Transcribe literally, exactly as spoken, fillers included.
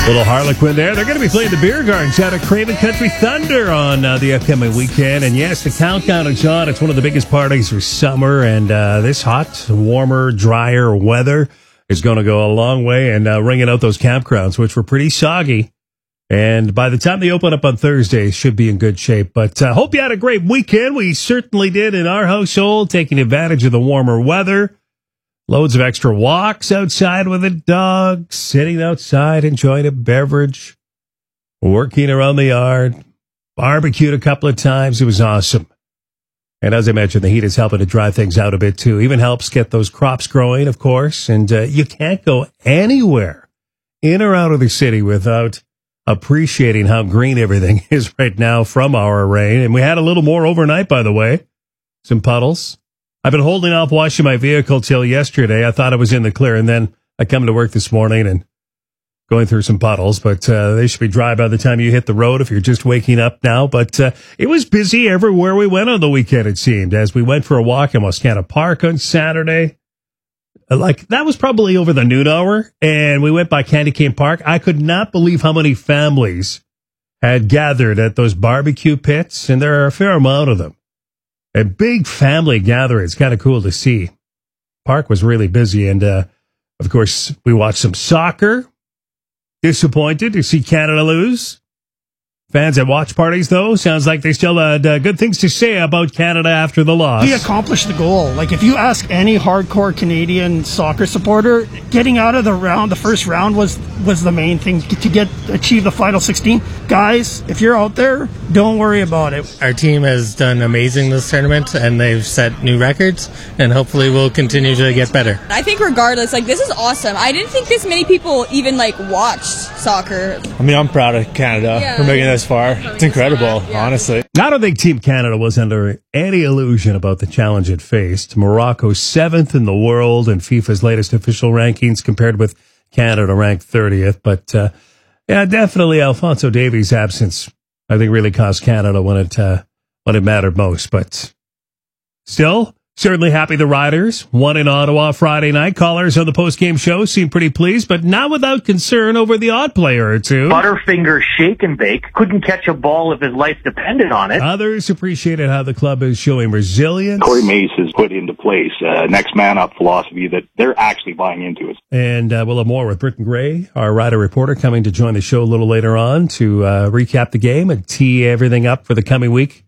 Little Harlequin there. They're going to be playing the Beer Gardens out at Craven Country Thunder on uh, the upcoming weekend. And yes, the countdown is on. It's one of the biggest parties for summer. And uh, this hot, warmer, drier weather is going to go a long way in uh, wringing out those campgrounds, which were pretty soggy. And by the time they open up on Thursday, should be in good shape. But I uh, hope you had a great weekend. We certainly did in our household, taking advantage of the warmer weather. Loads of extra walks outside with the dog, sitting outside, enjoying a beverage, working around the yard, barbecued a couple of times. It was awesome. And as I mentioned, the heat is helping to dry things out a bit, too. Even helps get those crops growing, of course. And uh, you can't go anywhere in or out of the city without appreciating how green everything is right now from our rain. And we had a little more overnight, by the way. Some puddles. I've been holding off washing my vehicle till yesterday. I thought I was in the clear, and then I come to work this morning and going through some puddles, but uh, they should be dry by the time you hit the road if you're just waking up now. But uh, it was busy everywhere we went on the weekend, it seemed, as we went for a walk in Wascana Park on Saturday. Like, that was probably over the noon hour, and we went by Candy Cane Park. I could not believe how many families had gathered at those barbecue pits, and there are a fair amount of them. A big family gathering. It's kind of cool to see. Park was really busy. And, uh, of course, we watched some soccer. Disappointed to see Canada lose. Fans at watch parties, though, sounds like they still had uh, good things to say about Canada after the loss. We accomplished the goal. Like, if you ask any hardcore Canadian soccer supporter, getting out of the round, the first round was was the main thing to get achieve the final sixteen. Guys, if you're out there, don't worry about it. Our team has done amazing this tournament, and they've set new records, and hopefully we'll continue to get better. I think regardless, like, this is awesome. I didn't think this many people even, like, watched soccer. I mean, I'm proud of Canada Yeah. for making this far. It's incredible, Yeah. honestly. I don't think Team Canada was under any illusion about the challenge it faced. Morocco seventh in the world in FIFA's latest official rankings, compared with Canada ranked thirtieth. But uh, yeah, definitely Alphonso Davies' absence, I think, really cost Canada when it uh, when it mattered most. But still, certainly happy the Riders won in Ottawa Friday night. Callers on the post-game show seemed pretty pleased, but not without concern over the odd player or two. Butterfinger shake and bake. Couldn't catch a ball if his life depended on it. Others appreciated how the club is showing resilience. Corey Mace has put into place a next man up philosophy that they're actually buying into it. And uh, we'll have more with Britton Gray, our Rider reporter, coming to join the show a little later on to uh, recap the game and tee everything up for the coming week